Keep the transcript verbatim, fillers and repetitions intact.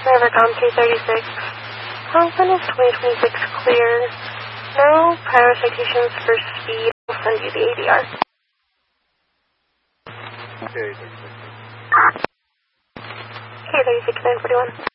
Rivercom three thirty-six. Conklin is twenty twenty-six clear. No prior citations for speed. I'll send you the A D R. Okay. K thirty-six nine forty-one.